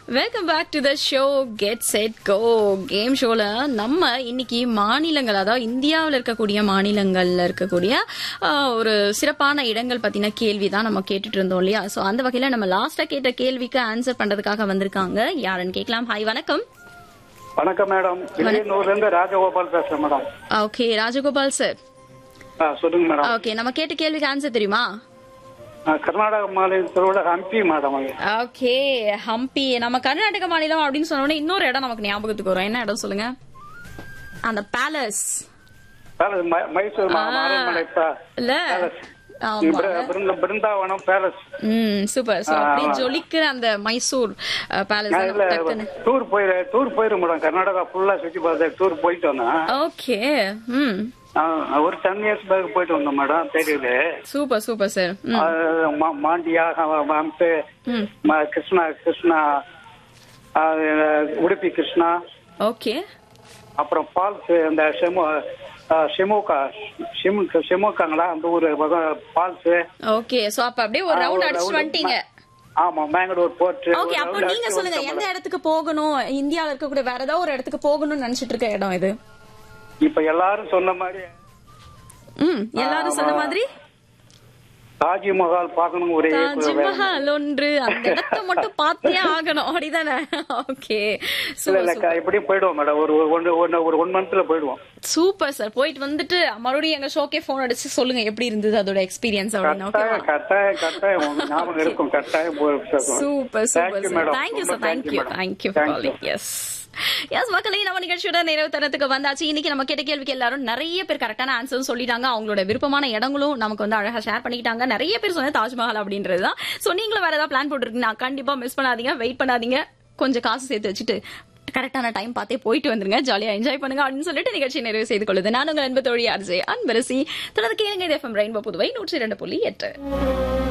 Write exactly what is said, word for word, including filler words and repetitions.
Welcome back to the show get set go game ஷோல நம்ம இன்னைக்கு மாநிலங்கள், அதாவது இந்தியாவில் இருக்கக்கூடிய மாநிலங்கள்ல இருக்கக்கூடிய ஒரு சிறப்பான இடங்கள் பத்தின கேள்வி தான் நம்ம கேட்டுட்டு இருந்தோம் இல்லையா? சோ அந்த வகையில நம்ம லாஸ்டா கேட்ட கேள்விக்கு ஆன்சர் பண்றதுக்காக வந்திருக்காங்க. யாருன்னு கேட்கலாம். ஹாய், வணக்கம். வணக்கம் மேடம். வில்லியனூர்ல இருந்து ராஜகோபால் பேசுறேன் மேடம். ஓகே ராஜகோபால் சார், சொல்லுங்க மேடம். ஓகே, நம்ம கேட்ட கேள்விக்கு ஆன்சர் தெரியுமா? கர்நாடக மாநிலத்தோட ஹம்பி மேடம். ஓகே, ஹம்பி. நம்ம கர்நாடக மாநிலம் அப்படின்னு சொன்ன உடனே இன்னொரு இடம் நமக்கு ஞாபகத்துக்கு வரும். என்ன இடம் சொல்லுங்க? அந்த பேலஸ். மைசூர் இல்ல, பிருந்தாவனம் பேலஸ். ம், சூப்பர். சோ அப்படியே ஜொலிக்கிற அந்த மைசூர் பேலஸ். டூர் போய் டூர் போயிரும் மேடம். கர்நாடகா ஃபுல்லா சுத்தி பார்த்து டூர் போயிட்டு வந்தேன். ஓகே, ம், ஒரு டென் இயர்ஸ் பேக் போயிட்டு வந்தோம் மேடம். தெரியல. Super super sir. Mandya, ஹம்பே, Krishna Krishna Udupi Krishna. Okay. அப்புறம் ஃபால்ஸ் அந்த ஷெமோ ஷெமோகா ஷெமோகாங்களா அந்த ஒரு ஃபால்ஸ். ஓகே, சோ அப்ப அப்படியே ஒரு ரவுண்ட் அடிச்சு வந்துட்டீங்க. ஆமா, மேங்களூர் போர்ட். ஓகே, அப்போ நீங்க சொல்லுங்க, எந்த இடத்துக்கு போகணும்? இந்தியால இருக்கக்கூடிய வேற ஏதாவது ஒரு இடத்துக்கு போகணும்னு நினைச்சிட்டு இருக்க இடம் இது? இப்ப எல்லாரும் சொன்ன மாதிரி ம் எல்லாரும் சொன்ன மாதிரி தாஜ்மஹால் பார்க்கணும். ஒரே தாஜ்மஹால் ஒன்று, அந்த இடத்தை மட்டும் பார்த்தே ஆகணும், அப்படிதானே? ஓகே, எப்படியும் போயிடுவோம் மேடம். ஒரு ஒரு ஒன் மந்த்ல போயிடுவோம். Super sir. போயிட்டு வந்துட்டு மறுபடியும் எங்க ஷோக்கே போன் அடிச்சு சொல்லுங்க எப்படி இருந்தது அதோட எக்ஸ்பீரியன்ஸ் அப்படின்னு. கட்டாயம் கட்டாயம் ஞாபகம் இருக்கும். கட்டாயம். Super super sir. Thank you sir. Thank you thank you for calling. S S மக்களே, நம்ம நிகழ்ச்சியோட நிறைவு தரத்துக்கு வந்தாச்சு. இன்னைக்கு நம்ம கேட்ட கேள்விக்கு எல்லாரும் நிறைய பேர் கரெக்டான ஆன்சர் சொல்லிட்டாங்க. அவங்களோட விருப்பமான இடங்களும் நமக்கு வந்து அழகா ஷேர் பண்ணிக்கிட்டாங்க. நிறைய பேர் சொன்ன தாஜ்மஹால் அப்படின்றதுதான். சோ நீங்களும் வேற ஏதாவது பிளான் போட்டுருக்கீங்கன்னா கண்டிப்பா மிஸ் பண்ணாதீங்க, வெயிட் பண்ணாதீங்க, கொஞ்சம் காசு சேர்த்து வச்சுட்டு கரெக்டான டைம் பார்த்தே போயிட்டு வந்துருங்க. ஜாலியா என்ஜாய் பண்ணுங்க அப்படின்னு சொல்லிட்டு நிகழ்ச்சி நிறைவு செய்து கொள்ளுது. நான் உங்கள் அன்பு தோழி அர்ஜே அன்பரசி. தொடர்ந்து கேளுங்க. இது எஃப்எம் ரெயின்போ புதுவை நூற்றி இரண்டு புள்ளி எட்டு.